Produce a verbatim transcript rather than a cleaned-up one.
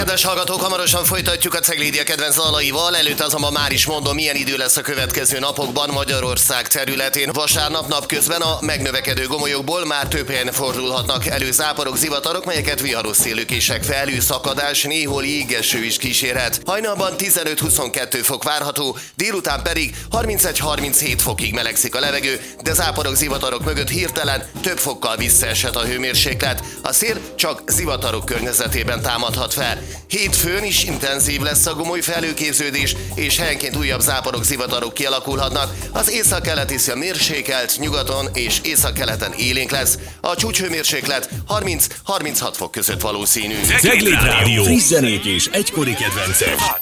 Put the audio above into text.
Kedves hallgatók, hamarosan folytatjuk a Ceglédia kedvenc dalaival, előtte azonban már is mondom, milyen idő lesz a következő napokban Magyarország területén. Vasárnap napközben a megnövekedő gomolyokból már több helyen fordulhatnak elő záporok, zivatarok, melyeket viharos szélőkések, felhőszakadás, néhol jégeső is kísérhet. Hajnalban tizenöt-huszonkettő fok várható, délután pedig harmincegy-harminchét fokig melegszik a levegő, de záporok, zivatarok mögött hirtelen több fokkal visszaeshet a hőmérséklet. A szél csak zivatarok környezetében támadhat fel. Hétfőn is intenzív lesz a gomoly felhőképződés, és helyenként újabb záporok, zivatarok kialakulhatnak. Az északkeleti szél mérsékelt, nyugaton és északkeleten élénk lesz. A csúcshőmérséklet harminc-harminchat fok között valószínű. Cegléd Rádió, friss zenék és egykori kedvencek.